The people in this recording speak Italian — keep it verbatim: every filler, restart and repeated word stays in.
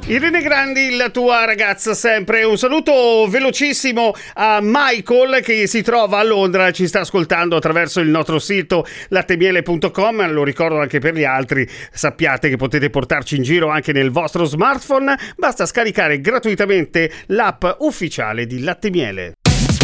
Irene Grandi, la tua ragazza sempre. Un saluto velocissimo a Michael che si trova a Londra, ci sta ascoltando attraverso il nostro sito lattemiele punto com. Lo ricordo anche per gli altri, sappiate che potete portarci in giro anche nel vostro smartphone, basta scaricare gratuitamente l'app ufficiale di Latte Miele.